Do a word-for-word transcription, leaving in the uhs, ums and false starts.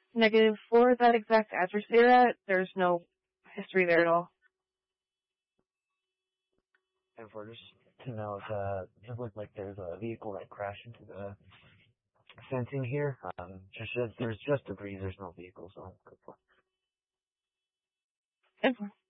Negative for that exact address you're at. There's no history there at all. And for just to know, it uh, does look like there's a vehicle that crashed into the fencing here. Um, just there's just debris. There's no vehicle, so good for. And